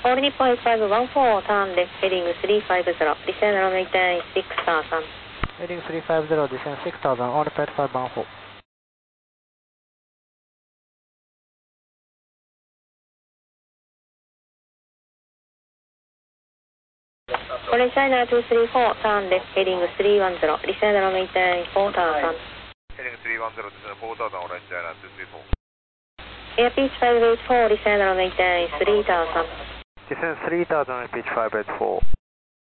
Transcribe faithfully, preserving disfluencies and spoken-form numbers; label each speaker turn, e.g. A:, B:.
A: All Nippon eight five one four, turn left, heading three five zero, descend runway ten six thousand.
B: Heading three five zero, descend six thousand, all Nippon eight five one four.
A: Orange China two three four, turn left, heading three one zero, descend runway ten four thousand.
C: Heading three one zero, descend four thousand, Orange China two three four.
A: Airpeach five eight four, descend runway ten three thousand.
B: Descend three thousand, pitch five eight four.